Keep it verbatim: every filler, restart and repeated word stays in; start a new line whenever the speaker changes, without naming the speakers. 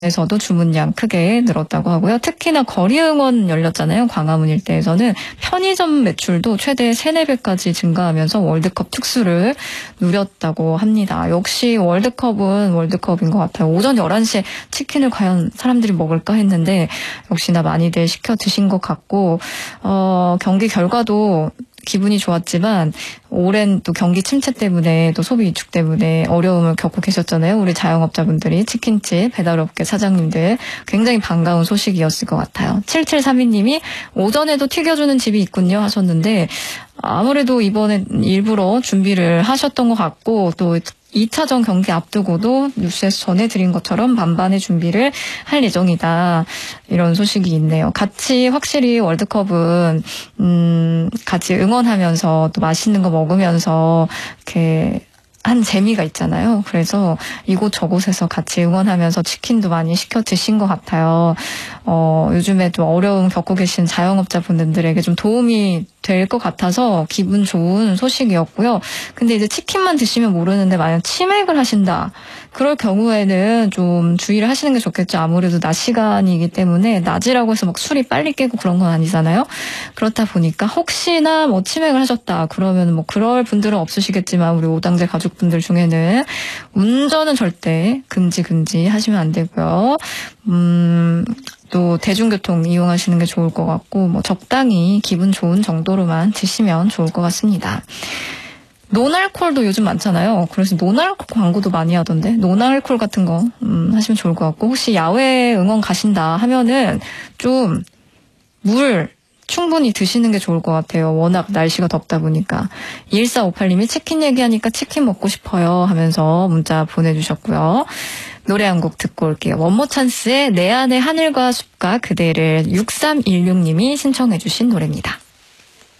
에서도 주문량 크게 늘었다고 하고요. 특히나 거리 응원 열렸잖아요. 광화문 일대에서는 편의점 매출도 최대 세네 배까지 증가하면서 월드컵 특수를 누렸다고 합니다. 역시 월드컵은 월드컵인 것 같아요. 오전 열한 시에 치킨을 과연 사람들이 먹을까 했는데 역시나 많이들 시켜 드신 것 같고 어, 경기 결과도 기분이 좋았지만 오랜 또 경기 침체 때문에 또 소비 위축 때문에 어려움을 겪고 계셨잖아요. 우리 자영업자분들이 치킨집, 배달업계 사장님들 굉장히 반가운 소식이었을 것 같아요. 칠칠삼이 님이 오전에도 튀겨주는 집이 있군요 하셨는데 아무래도 이번에 일부러 준비를 하셨던 것 같고 또 이 차전 경기 앞두고도 뉴스에서 전해드린 것처럼 반반의 준비를 할 예정이다. 이런 소식이 있네요. 같이 확실히 월드컵은 음 같이 응원하면서 또 맛있는 거 먹으면서 이렇게 한 재미가 있잖아요. 그래서 이곳 저곳에서 같이 응원하면서 치킨도 많이 시켜 드신 것 같아요. 어, 요즘에 좀 어려움 겪고 계신 자영업자분들에게 좀 도움이 될 것 같아서 기분 좋은 소식이었고요. 근데 이제 치킨만 드시면 모르는데 만약 치맥을 하신다. 그럴 경우에는 좀 주의를 하시는 게 좋겠죠. 아무래도 낮 시간이기 때문에 낮이라고 해서 막 술이 빨리 깨고 그런 건 아니잖아요. 그렇다 보니까 혹시나 뭐 치맥을 하셨다. 그러면 뭐 그럴 분들은 없으시겠지만 우리 오당제 가족분들 중에는 운전은 절대 금지 금지 하시면 안 되고요. 음... 또 대중교통 이용하시는 게 좋을 것 같고 뭐 적당히 기분 좋은 정도로만 드시면 좋을 것 같습니다. 노날콜도 요즘 많잖아요. 그래서 노날콜 광고도 많이 하던데 노날콜 같은 거 음, 하시면 좋을 것 같고 혹시 야외 응원 가신다 하면은 좀 물 충분히 드시는 게 좋을 것 같아요. 워낙 날씨가 덥다 보니까. 일사오팔 님이 치킨 얘기하니까 치킨 먹고 싶어요 하면서 문자 보내주셨고요. 노래 한 곡 듣고 올게요. 원모 찬스의 내 안의 하늘과 숲과 그대를 육삼일육 님이 신청해 주신 노래입니다.